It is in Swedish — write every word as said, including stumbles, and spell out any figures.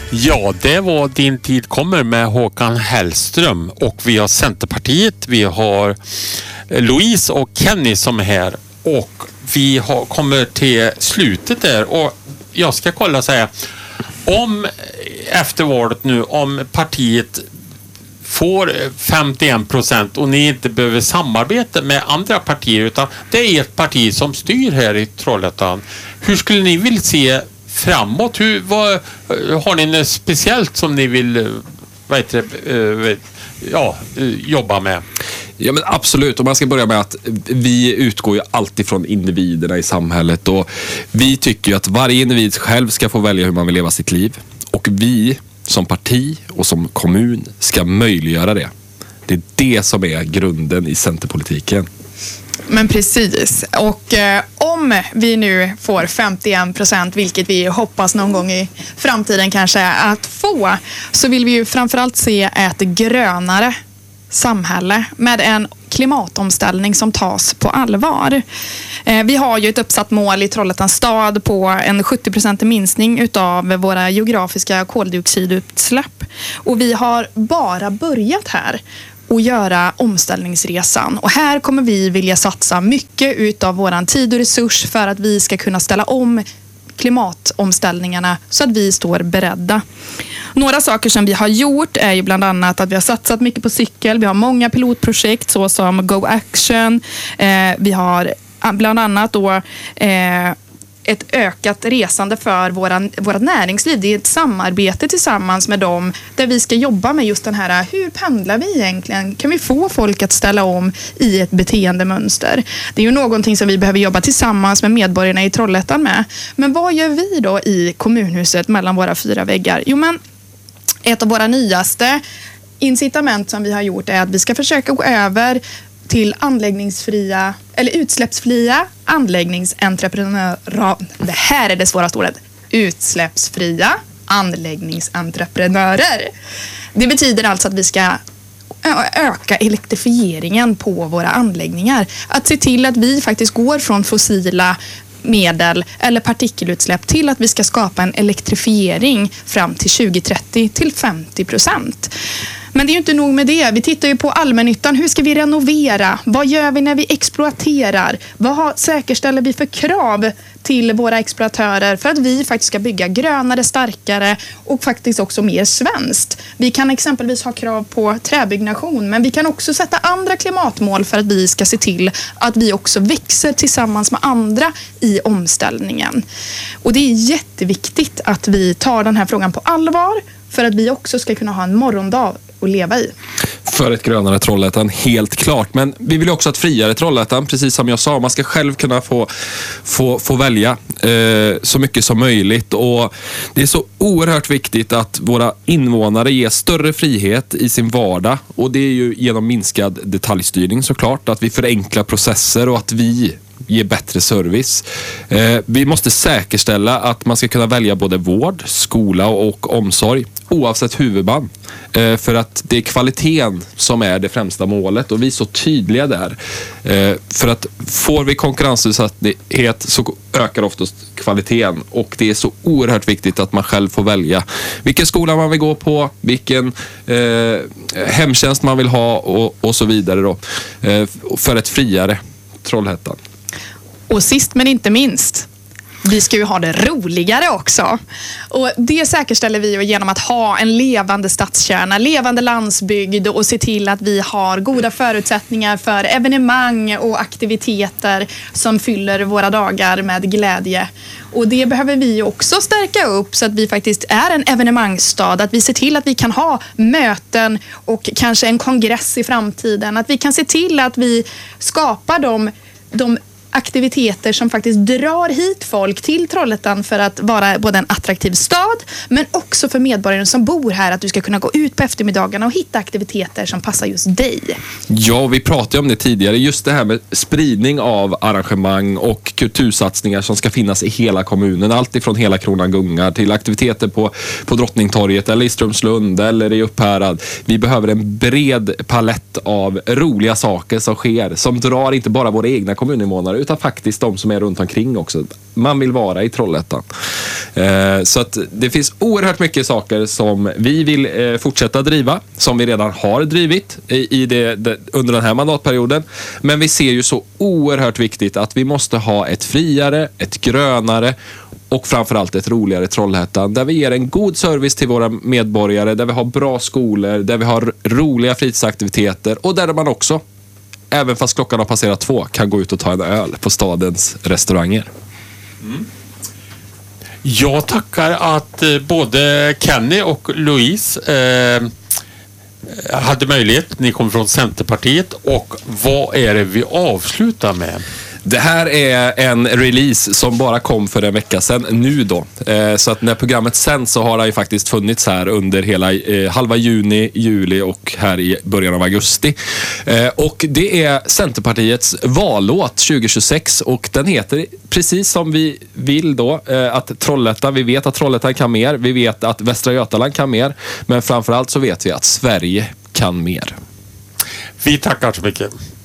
Ja, det var Din tid kommer med Håkan Hellström och vi har Centerpartiet, vi har Louise och Kenny som är här och vi har, kommer till slutet där och jag ska kolla så här om efter valet nu om partiet får femtioen procent och ni inte behöver samarbeta med andra partier utan det är ett parti som styr här i Trollhättan. Hur skulle ni vilja se framåt? Hur, vad, har ni något speciellt som ni vill vad heter det, ja, jobba med? Ja men absolut, och man ska börja med att vi utgår ju alltid från individerna i samhället och vi tycker ju att varje individ själv ska få välja hur man vill leva sitt liv och vi som parti och som kommun ska möjliggöra det. Det är det som är grunden i centerpolitiken. Men precis, och eh, om vi nu får femtioen procent, vilket vi hoppas någon gång i framtiden kanske att få, så vill vi ju framförallt se ett grönare samhälle med en klimatomställning som tas på allvar. Eh, vi har ju ett uppsatt mål i Trollhättans stad på en sjuttio procent minskning utav våra geografiska koldioxidutsläpp. Och vi har bara börjat här och göra omställningsresan. Och här kommer vi vilja satsa mycket utav våran tid och resurs för att vi ska kunna ställa om klimatomställningarna så att vi står beredda. Några saker som vi har gjort är ju bland annat att vi har satsat mycket på cykel. Vi har många pilotprojekt såsom Go Action. Eh, vi har bland annat då eh, ett ökat resande för våran, våra näringsliv. Det är ett samarbete tillsammans med dem där vi ska jobba med just den här, hur pendlar vi egentligen? Kan vi få folk att ställa om i ett beteendemönster? Det är ju någonting som vi behöver jobba tillsammans med medborgarna i Trollhättan med. Men vad gör vi då i kommunhuset mellan våra fyra väggar? Jo men ett av våra nyaste incitament som vi har gjort är att vi ska försöka gå över till anläggningsfria eller utsläppsfria anläggningsentreprenörer. Det här är det svåraste ordet. Utsläppsfria anläggningsentreprenörer. Det betyder alltså att vi ska öka elektrifieringen på våra anläggningar. Att se till att vi faktiskt går från fossila medel eller partikelutsläpp till att vi ska skapa en elektrifiering fram till tjugo trettio till femtio procent. Men det är ju inte nog med det. Vi tittar ju på allmännyttan. Hur ska vi renovera? Vad gör vi när vi exploaterar? Vad säkerställer vi för krav till våra exploatörer för att vi faktiskt ska bygga grönare, starkare och faktiskt också mer svenskt? Vi kan exempelvis ha krav på träbyggnation, men vi kan också sätta andra klimatmål för att vi ska se till att vi också växer tillsammans med andra i omställningen. Och det är jätteviktigt att vi tar den här frågan på allvar för att vi också ska kunna ha en morgondag att leva i. För ett grönare Trollhättan, helt klart. Men vi vill också ha ett friare Trollhättan, precis som jag sa. Man ska själv kunna få, få, få välja eh, så mycket som möjligt. Och det är så oerhört viktigt att våra invånare ger större frihet i sin vardag. Och det är ju genom minskad detaljstyrning såklart. Att vi förenklar processer och att vi ge bättre service. Eh, vi måste säkerställa att man ska kunna välja både vård, skola och omsorg oavsett huvudman. Eh, för att det är kvaliteten som är det främsta målet och vi är så tydliga där. Eh, för att får vi konkurrensutsatthet så ökar oftast kvaliteten och det är så oerhört viktigt att man själv får välja vilken skola man vill gå på, vilken eh, hemtjänst man vill ha och, och så vidare då. Eh, för ett friare Trollhättan. Och sist men inte minst, vi ska ju ha det roligare också. Och det säkerställer vi ju genom att ha en levande stadskärna, levande landsbygd och se till att vi har goda förutsättningar för evenemang och aktiviteter som fyller våra dagar med glädje. Och det behöver vi också stärka upp så att vi faktiskt är en evenemangsstad. Att vi ser till att vi kan ha möten och kanske en kongress i framtiden. Att vi kan se till att vi skapar de, de aktiviteter som faktiskt drar hit folk till Trollhättan för att vara både en attraktiv stad men också för medborgare som bor här att du ska kunna gå ut på eftermiddagarna och hitta aktiviteter som passar just dig. Ja, vi pratade om det tidigare. Just det här med spridning av arrangemang och kultursatsningar som ska finnas i hela kommunen. Allt ifrån hela Kronan Gungar till aktiviteter på, på Drottningtorget eller i Strömslund eller i Upphärad. Vi behöver en bred palett av roliga saker som sker som drar inte bara våra egna kommuninvånare utan faktiskt de som är runt omkring också. Man vill vara i Trollhättan. Eh, så att det finns oerhört mycket saker som vi vill eh, fortsätta driva, som vi redan har drivit i, i det, det, under den här mandatperioden. Men vi ser ju så oerhört viktigt att vi måste ha ett friare, ett grönare och framförallt ett roligare Trollhättan där vi ger en god service till våra medborgare, där vi har bra skolor, där vi har roliga fritidsaktiviteter och där man också, även fast klockan har passerat två, kan gå ut och ta en öl på stadens restauranger. Mm. Jag tackar att eh, både Kenny och Louise eh, hade möjlighet. Ni kommer från Centerpartiet, och vad är det vi avslutar med? Det här är en release som bara kom för en vecka sedan nu då. Eh, så att när programmet sänds så har det ju faktiskt funnits här under hela eh, halva juni, juli och här i början av augusti. Eh, och det är Centerpartiets vallåt tjugo tjugosex, och den heter precis som vi vill då, eh, att Trollhättan, vi vet att Trollhättan kan mer, vi vet att Västra Götaland kan mer, men framförallt så vet vi att Sverige kan mer. Vi tackar så mycket.